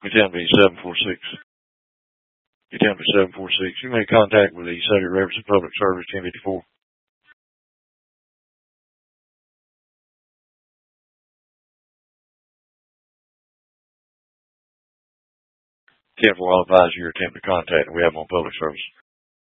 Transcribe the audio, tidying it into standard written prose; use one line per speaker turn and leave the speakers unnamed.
You tell me 746. You tell me 746. You made contact with the Saudi Reference Public Service 1054. 10-4, I'll advise your attempt to contact, and we have them on public service.